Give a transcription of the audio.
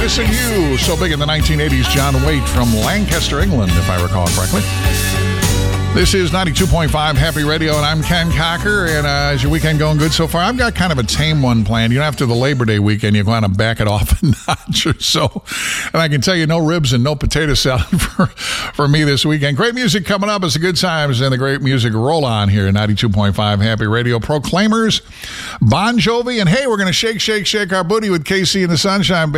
Missing You. So big in the 1980s, John Waite from Lancaster, England, if I recall correctly. This is 92.5 Happy Radio, and I'm Ken Cocker. And is your weekend going good so far? I've got kind of a tame one planned. After the Labor Day weekend, you want to back it off a notch or so. And I can tell you, no ribs and no potato salad for me this weekend. Great music coming up. It's the good times and the great music roll on here at 92.5 Happy Radio. Proclaimers, Bon Jovi, and hey, we're going to shake our booty with KC and the Sunshine Band.